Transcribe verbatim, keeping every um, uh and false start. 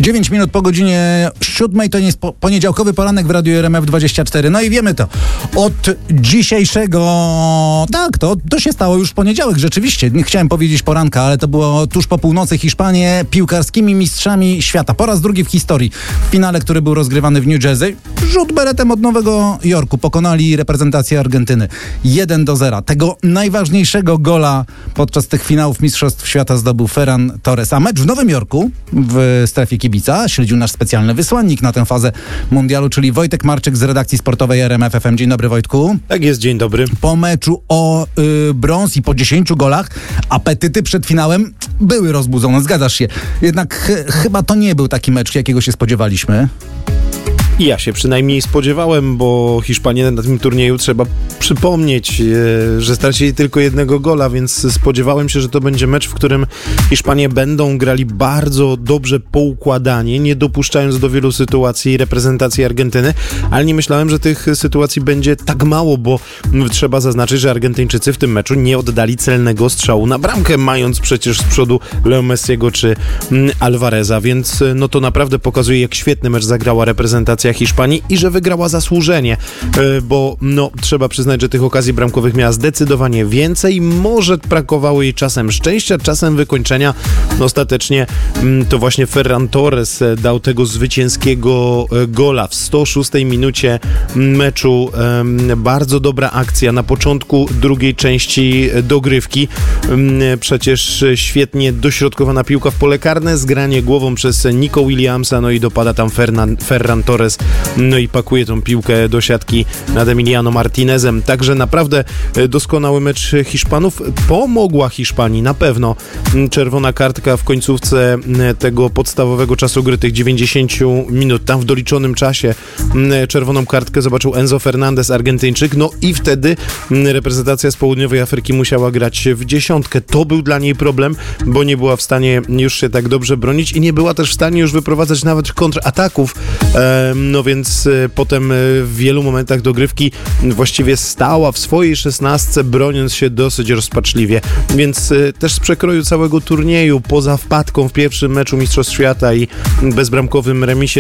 dziewięć minut po godzinie siódmej to nie jest po, poniedziałkowy poranek w Radiu R M F dwadzieścia cztery. No i wiemy to. Od dzisiejszego... Tak, to, to się stało już w poniedziałek, rzeczywiście. Nie chciałem powiedzieć poranka, ale to było tuż po północy. Hiszpanie piłkarskimi mistrzami świata. Po raz drugi w historii. W finale, który był rozgrywany w New Jersey, rzut beretem od Nowego Jorku. Pokonali reprezentację Argentyny. jeden do zera. Tego najważniejszego gola podczas tych finałów Mistrzostw Świata zdobył Ferran Torres. A mecz w Nowym Jorku, w strefie kibica, śledził nasz specjalny wysłannik na tę fazę mundialu, czyli Wojtek Marczyk z redakcji sportowej R M F F M. Dzień dobry, Wojtku. Tak jest, dzień dobry. Po meczu o y, brąz i po dziesięciu golach apetyty przed finałem były rozbudzone, zgadzasz się. Jednak ch- chyba to nie był taki mecz, jakiego się spodziewaliśmy. Ja się przynajmniej spodziewałem, bo Hiszpanie na tym turnieju, trzeba przypomnieć, e, że stracili tylko jednego gola, więc spodziewałem się, że to będzie mecz, w którym Hiszpanie będą grali bardzo dobrze poukładanie, nie dopuszczając do wielu sytuacji reprezentacji Argentyny, ale nie myślałem, że tych sytuacji będzie tak mało, bo trzeba zaznaczyć, że Argentyńczycy w tym meczu nie oddali celnego strzału na bramkę, mając przecież z przodu Leo Messiego czy mm, Alvareza, więc no to naprawdę pokazuje, jak świetny mecz zagrała reprezentacja Hiszpanii i że wygrała zasłużenie, bo no, trzeba przyznać, że tych okazji bramkowych miała zdecydowanie więcej. Może brakowało jej czasem szczęścia, czasem wykończenia. No, ostatecznie to właśnie Ferran Torres dał tego zwycięskiego gola w sto szóstej minucie meczu. Bardzo dobra akcja na początku drugiej części dogrywki. Przecież świetnie dośrodkowana piłka w pole karne, zgranie głową przez Nico Williamsa, no i dopada tam Fernan, Ferran Torres, no i pakuje tą piłkę do siatki nad Emiliano Martinezem. Także naprawdę doskonały mecz Hiszpanów. Pomogła Hiszpanii na pewno czerwona kartka w końcówce tego podstawowego czasu gry, tych dziewięćdziesięciu minut. Tam w doliczonym czasie czerwoną kartkę zobaczył Enzo Fernandez, Argentyńczyk, no i wtedy reprezentacja z Południowej Afryki musiała grać w dziesiątkę. To był dla niej problem, bo nie była w stanie już się tak dobrze bronić i nie była też w stanie już wyprowadzać nawet kontrataków. No więc y, potem y, w wielu momentach dogrywki właściwie stała w swojej szesnastce, broniąc się dosyć rozpaczliwie. Więc y, też z przekroju całego turnieju, poza wpadką w pierwszym meczu Mistrzostw Świata i bezbramkowym remisie